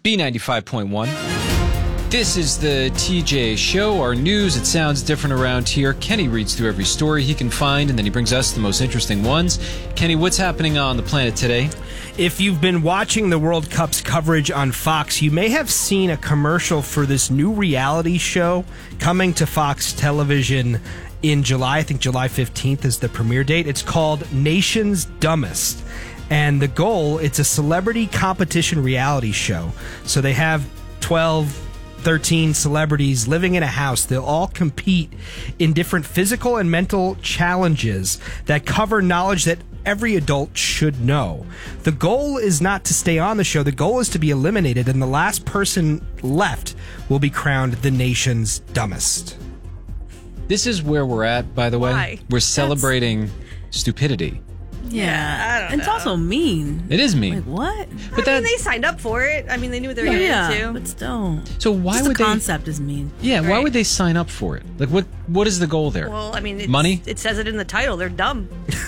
B95.1. This is the TJ Show, our news. It sounds different around here. Kenny reads through every story he can find, and then he brings us the most interesting ones. Kenny, what's happening on the planet today? If you've been watching the World Cup's coverage on Fox, you may have seen a commercial for this new reality show coming to Fox Television in July. I think July 15th is the premiere date. It's called Nation's Dumbest. And the goal, it's a celebrity competition reality show. So they have 13 celebrities living in a house. They'll all compete in different physical and mental challenges that cover knowledge that every adult should know. The goal is not to stay on the show. The goal is to be eliminated, and the last person left will be crowned the nation's dumbest. This is where we're at, by the way. Why? We're celebrating stupidity. Yeah, I don't and it's know. also mean. It is mean. Like, what? But I mean, they signed up for it. I mean, they knew what they were Yeah, getting into. but still. So why Just would the they? concept is mean. Yeah, why Right. would they sign up for it? Like, what is the goal there? Well, I mean, Money? It says it in the title. They're dumb.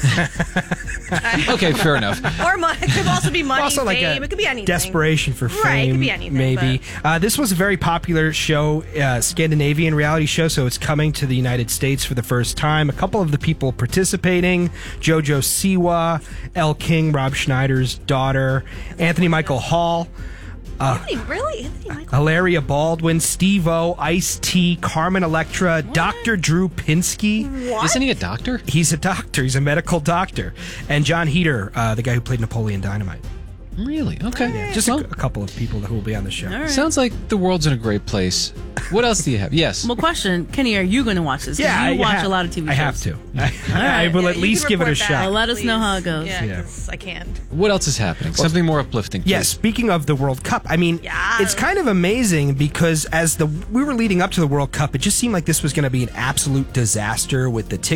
Okay, fair enough. Or money. It could also be money, Also like fame. a It could be anything. desperation for fame. Right, it could be anything, maybe. This was a very popular show, Scandinavian reality show, so it's coming to the United States for the first time. A couple of the people participating, Jojo Siwa, Elle King, Rob Schneider's daughter, Anthony Michael Hall, Really? Anthony Michael? Hilaria Baldwin, Steve-O, Ice-T, Carmen Electra, Dr. Drew Pinsky. Isn't he a doctor? He's a doctor. He's a medical doctor. And John Heder, the guy who played Napoleon Dynamite. Really? Okay. Just a couple of people who will be on the show. All right. Sounds like the world's in a great place. What else do you have? Yes. Well, question, Kenny, are you going to watch this? 'Cause Yeah, you watch ha- a lot of TV shows. I have to. I will at You least can give it a report back, shot. Well, let us know please. how it goes. Yeah, Yeah. 'cause I can't. What else is happening? Something more uplifting. Please. Yeah, speaking of the World Cup, I mean, Yeah. it's kind of amazing because we were leading up to the World Cup, it just seemed like this was going to be an absolute disaster with the